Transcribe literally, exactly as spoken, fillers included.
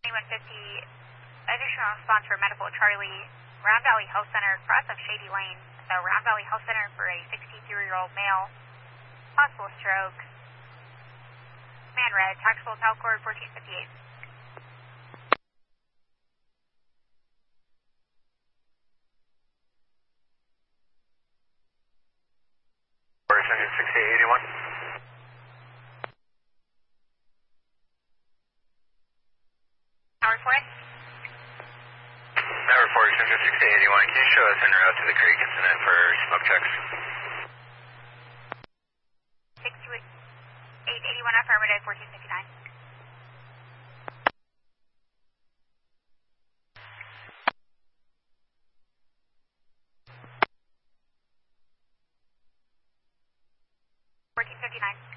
one fifty, additional response for medical Charlie, Round Valley Health Center, cross of Shady Lane. So Round Valley Health Center for a sixty-three-year-old male, possible stroke. Man red, taxable Tal Cord fourteen fifty-eight. sixty-eight eighty-one. Tower four. Tower four, sixty-eight eighty-one. Can you show us en route to the creek incident for smoke checks? sixty-eight eighty-one affirmative, fourteen fifty-nine. fourteen fifty-nine.